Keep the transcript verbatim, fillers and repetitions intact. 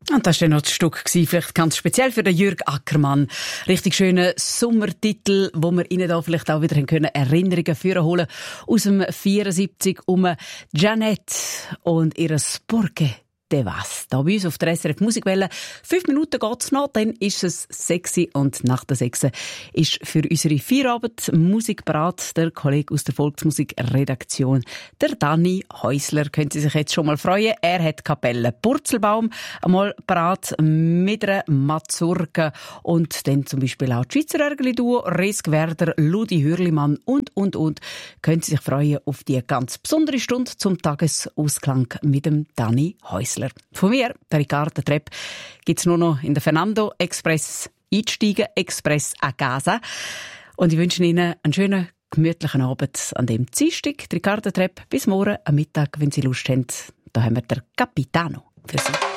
Und das war dann noch das Stück, vielleicht ganz speziell für den Jürg Ackermann. Richtig schöner Sommertitel, wo wir Ihnen da vielleicht auch wieder können Erinnerungen führen holen aus dem vierundsiebzig um Jeanette und ihre Sporke de was. Da bei uns auf der S R F Musikwelle. Fünf Minuten geht's noch, dann ist es sexy und nach der sechs ist für unsere Feierabend Musik bereit der Kollege aus der Volksmusikredaktion, der Dani Häusler. Können Sie sich jetzt schon mal freuen. Er hat Kapelle Purzelbaum einmal bereit mit einer Mazurka und dann zum Beispiel auch die Schweizer Örgeli-Duo, Resk Werder, Ludi Hürlimann und, und, und. Können Sie sich freuen auf die ganz besondere Stunde zum Tagesausklang mit dem Dani Häusler. Von mir, der Ricardo Trepp, gibt's nur noch in der Fernando Express einsteigen, Express a Casa. Und ich wünsche Ihnen einen schönen, gemütlichen Abend an dem Dienstag. Ricardo Trepp, bis morgen am Mittag, wenn Sie Lust haben. Da haben wir der Capitano für Sie.